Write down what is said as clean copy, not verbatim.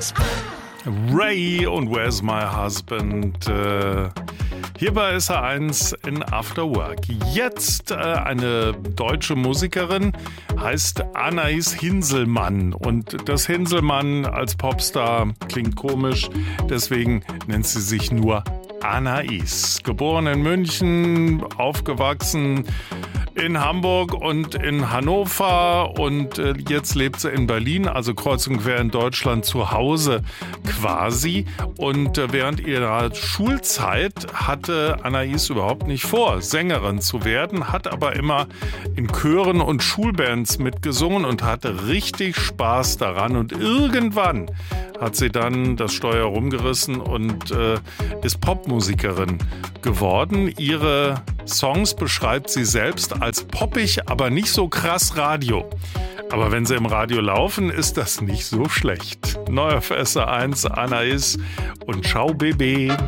Ray und Where's My Husband? Hier bei SR1 in After Work. Jetzt eine deutsche Musikerin, heißt Anais Hinselmann. Und das Hinselmann als Popstar klingt komisch, deswegen nennt sie sich nur Anais. Geboren in München, aufgewachsen in Hamburg und in Hannover und jetzt lebt sie in Berlin, also kreuz und quer in Deutschland zu Hause quasi. Und während ihrer Schulzeit hatte Anais überhaupt nicht vor, Sängerin zu werden, hat aber immer in Chören und Schulbands mitgesungen und hatte richtig Spaß daran. Und irgendwann hat sie dann das Steuer rumgerissen und ist Popmusikerin geworden. Ihre Songs beschreibt sie selbst als poppig, aber nicht so krass Radio. Aber wenn sie im Radio laufen, ist das nicht so schlecht. Neu auf SR1, Anais und Ciao Bébé.